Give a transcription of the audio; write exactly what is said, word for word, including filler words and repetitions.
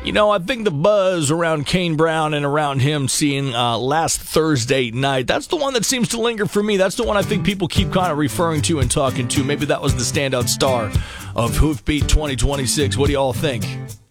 You know, I think the buzz around Kane Brown and around him seeing uh, last Thursday night, that's the one that seems to linger for me. That's the one I think people keep kind of referring to and talking to. Maybe that was the standout star of Hoofbeat twenty twenty-six. What do you all think?